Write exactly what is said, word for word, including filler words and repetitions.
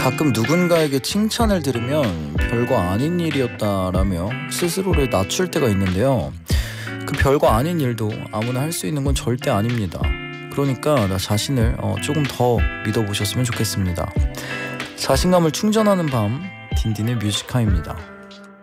가끔 누군가에게 칭찬을 들으면 별거 아닌 일이었다라며 스스로를 낮출 때가 있는데요. 그 별거 아닌 일도 아무나 할 수 있는 건 절대 아닙니다. 그러니까 나 자신을 어, 조금 더 믿어보셨으면 좋겠습니다. 자신감을 충전하는 밤, 딘딘의 뮤지카입니다.